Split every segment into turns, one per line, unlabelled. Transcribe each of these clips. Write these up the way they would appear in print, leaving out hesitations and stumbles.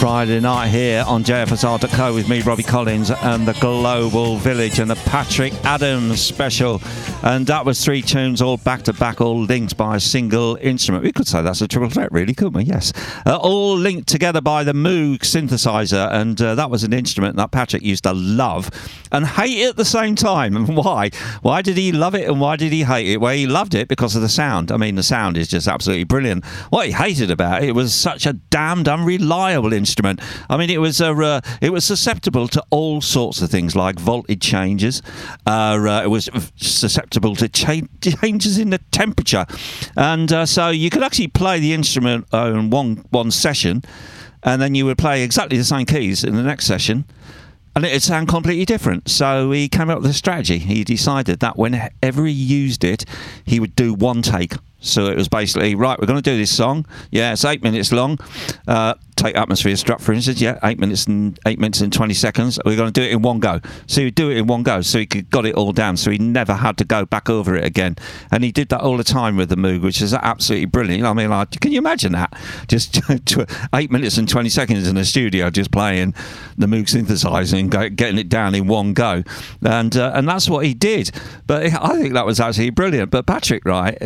Friday night here on JFSR.co with me, Robbie Collins, and the Global Village and the Patrick Adams special. And that was 3 tunes all back to back, all linked by a single instrument. We could say that's a triple threat, really, couldn't we? Yes. All linked together by the Moog synthesizer, and that was an instrument that Patrick used to love and hate at the same time. And why? Why did he love it and why did he hate it? Well, he loved it because of the sound. I mean, the sound is just absolutely brilliant. What he hated about it was such a damned unreliable instrument. I mean, it was susceptible to all sorts of things like voltage changes. It was susceptible to changes in the temperature, and so you could actually play the instrument in one session, and then you would play exactly the same keys in the next session, and it'd sound completely different. So he came up with a strategy. He decided that whenever he used it, he would do one take. So it was basically, right, we're going to do this song. Yeah, it's 8 minutes long. Take Atmosphere Struck, for instance. Yeah, 8 minutes and 20 seconds. We're going to do it in one go. So he'd do it in one go, so he got it all down, so he never had to go back over it again. And he did that all the time with the Moog, which is absolutely brilliant. You know, I mean, like, can you imagine that? Just 8 minutes and 20 seconds in the studio, just playing the Moog synthesizer and getting it down in one go. And that's what he did. But I think that was absolutely brilliant. But Patrick, right,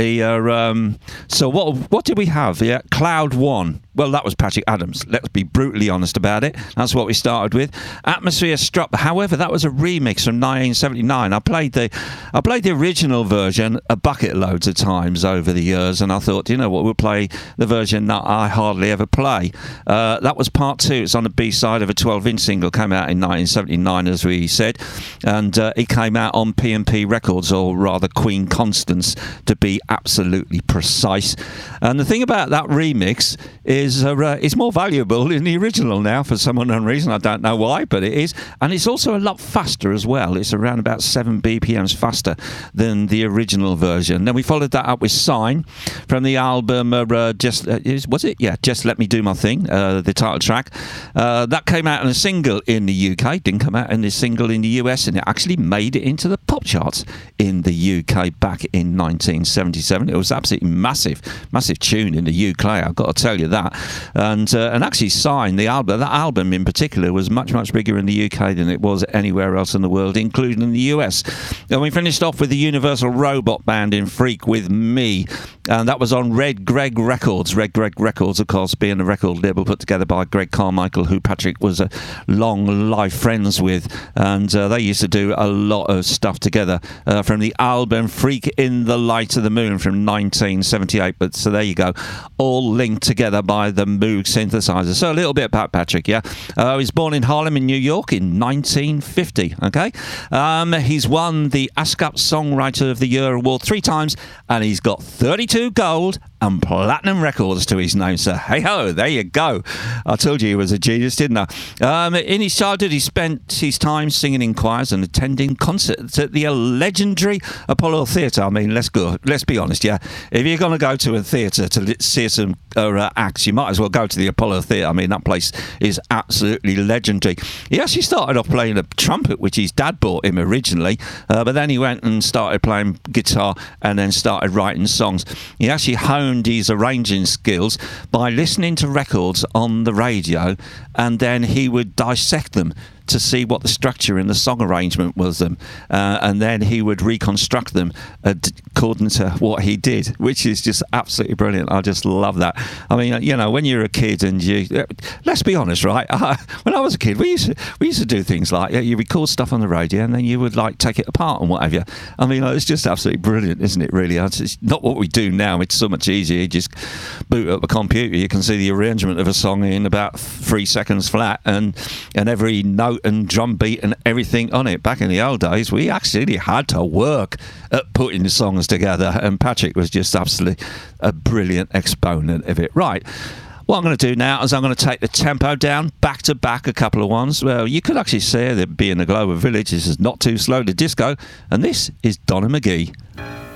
so what did we have? Yeah, Cloud One. Well, that was Patrick Adams. Let's be brutally honest about it. That's what we started with. Atmosphere Struck. However, that was a remix from 1979. I played the original version a bucket loads of times over the years, and I thought, you know what, we'll play the version that I hardly ever play. That was part 2. It's on the B-side of a 12-inch single. Came out in 1979, as we said, and it came out on P&P Records, or rather Queen Constance, to be absolutely precise. And the thing about that remix is it's more valuable than the original now for some unknown reason. I don't know why, but it is. And it's also a lot faster as well. It's around about 7 BPMs faster than the original version. Then we followed that up with Sign from the album Just Let Me Do My Thing, the title track. That came out in a single in the UK, didn't come out in the single in the US, and it actually made it into the pop charts in the UK back in 1977. It was absolutely massive tune in the UK, I've got to tell you that. And actually Sign, that album in particular, was much bigger in the UK than it was anywhere else in the world, including in the US. And we finished off with the Universal Robot Band in Freak With Me, and that was on Red Greg Records. Red Greg Records, of course, being a record label put together by Greg Carmichael, who Patrick was a long life friends with, and they used to do a lot of stuff together from the album Freak in the Light of the Moon from 1978. But so there you go, all linked together by the Moog synthesizer. So a little bit about Patrick, yeah. He was born in Harlem in New York in 1950, okay. He's won the ASCAP Songwriter of the Year award 3 times, and he's got 32 gold and platinum records to his name. So hey ho, there you go. I told you he was a genius, didn't I? In his childhood, he spent his time singing in choirs and attending concerts at the legendary Apollo Theatre. I mean, let's be honest, yeah. If you're going to go to a theatre to see some acts, you might as well go to the Apollo Theatre. I mean, that place is absolutely legendary. He actually started off playing a trumpet, which his dad bought him originally, but then he went and started playing guitar and then started writing songs. He actually honed his arranging skills by listening to records on the radio, and then he would dissect them to see what the structure in the song arrangement was and then he would reconstruct them according to what he did, which is just absolutely brilliant. I just love that. I mean, you know, when you're a kid and let's be honest, right? When I was a kid, we used to do things like you record stuff on the radio and then you would like take it apart and whatever. I mean, it's just absolutely brilliant, isn't it? Really, it's not what we do now. It's so much easier. You just boot up a computer, you can see the arrangement of a song in about 3 seconds flat, and every note and drum beat and everything on it. Back in the old days, we actually had to work at putting the songs together, and Patrick was just absolutely a brilliant exponent of it. Right, what I'm going to do now is I'm going to take the tempo down back to back a couple of ones. Well, you could actually say that being the Global Village, this is not too slow to disco, and this is Donna McGee.